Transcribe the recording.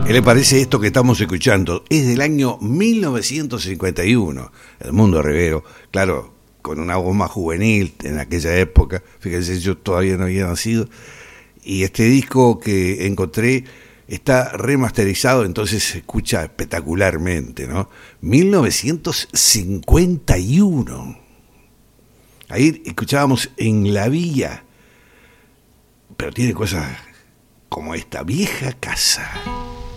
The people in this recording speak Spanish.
¿Qué le parece esto que estamos escuchando? Es del año 1951. El Mundo Rivero, claro, con una voz más juvenil en aquella época. Fíjense, yo todavía no había nacido. Y este disco que encontré está remasterizado, entonces se escucha espectacularmente, ¿no? 1951. Ahí escuchábamos En la Vía, pero tiene cosas como esta: Vieja Casa.